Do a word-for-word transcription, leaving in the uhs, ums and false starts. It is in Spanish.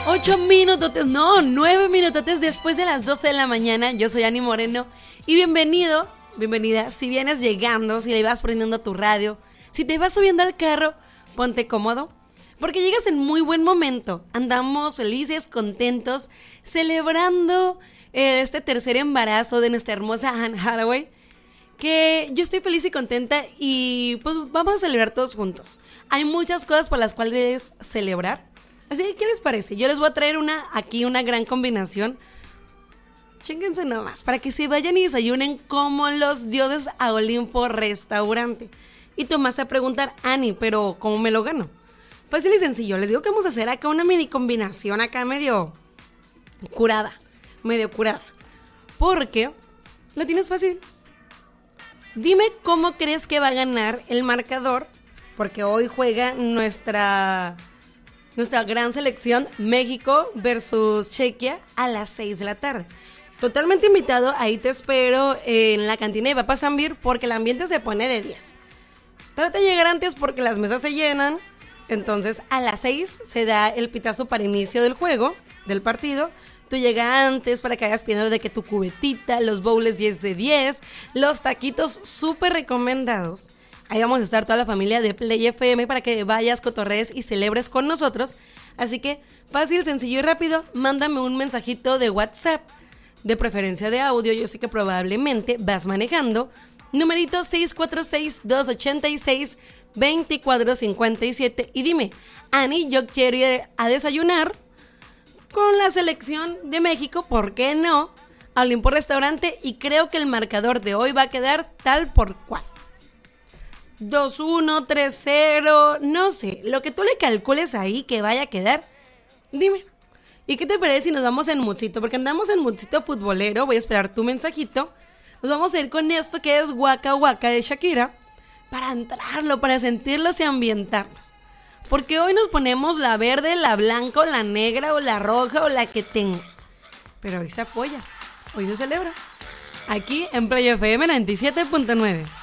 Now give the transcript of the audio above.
Ocho minutotes, no, nueve minutotes después de las doce de la mañana. Yo soy Ani Moreno y bienvenido, bienvenida. Si vienes llegando, si le vas prendiendo a tu radio, si te vas subiendo al carro, ponte cómodo, porque llegas en muy buen momento. Andamos felices, contentos, celebrando eh, este tercer embarazo de nuestra hermosa Anne Hathaway, que yo estoy feliz y contenta y pues vamos a celebrar todos juntos. Hay muchas cosas por las cuales celebrar. Así que, ¿qué les parece? Yo les voy a traer una aquí, una gran combinación. Chénguense nomás, para que se vayan y desayunen como los dioses a Olimpo Restaurante. Y tú me vas a preguntar, Ani, ¿pero cómo me lo gano? Fácil y sencillo, les digo que vamos a hacer acá una mini combinación acá medio curada, medio curada. Porque lo tienes fácil. Dime cómo crees que va a ganar el marcador, porque hoy juega nuestra... Nuestra gran selección, México versus Chequia, a las seis de la tarde. Totalmente invitado, ahí te espero en la cantina de Papa Zambir porque el ambiente se pone de diez. Trata de llegar antes porque las mesas se llenan. Entonces a las seis se da el pitazo para inicio del juego, del partido. Tú llegas antes para que vayas pidiendo de que tu cubetita, los bowls diez de diez, los taquitos súper recomendados. Ahí vamos a estar toda la familia de Play F M para que vayas, cotorrees y celebres con nosotros. Así que fácil, sencillo y rápido, mándame un mensajito de WhatsApp, de preferencia de audio, yo sé que probablemente vas manejando. Numerito seis cuatro seis, dos ocho seis, dos cuatro cinco siete y dime, Ani, yo quiero ir a desayunar con la selección de México, ¿por qué no? A Olimpo Restaurante y creo que el marcador de hoy va a quedar tal por cual. dos uno, tres cero, no sé, lo que tú le calcules ahí que vaya a quedar, dime. ¿Y qué te parece si nos vamos en moodcito? Porque andamos en moodcito futbolero, voy a esperar tu mensajito. Nos vamos a ir con esto que es Waka Waka de Shakira, para entrarlo, para sentirlos y ambientarnos. Porque hoy nos ponemos la verde, la blanca o la negra o la roja o la que tengas. Pero hoy se apoya, hoy se celebra. Aquí en Play F M noventa y siete punto nueve.